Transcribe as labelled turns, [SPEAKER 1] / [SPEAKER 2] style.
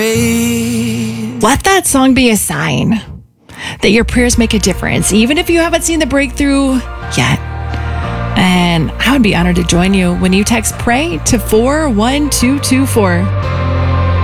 [SPEAKER 1] Let that song be a sign that your prayers make a difference, even if you haven't seen the breakthrough yet. And I would be honored to join you when you text PRAY to 41224.